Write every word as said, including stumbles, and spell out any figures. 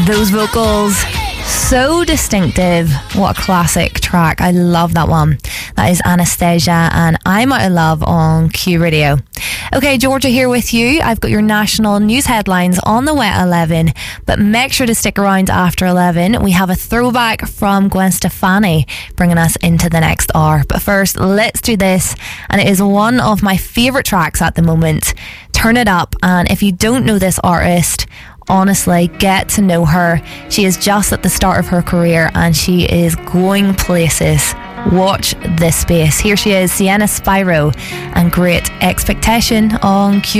Those vocals, so distinctive. What a classic track. I love that one. That is Anastasia and I'm Out of Love on Q Radio. Okay, Georgia here with you. I've got your national news headlines on the way at eleven, but make sure to stick around after eleven. We have a throwback from Gwen Stefani bringing us into the next hour. But first, let's do this, and it is one of my favourite tracks at the moment. Turn It Up, and if you don't know this artist, honestly, get to know her. She is just at the start of her career and she is going places. Watch this space. Here she is, Sienna Spyro, and Great Expectation on Q.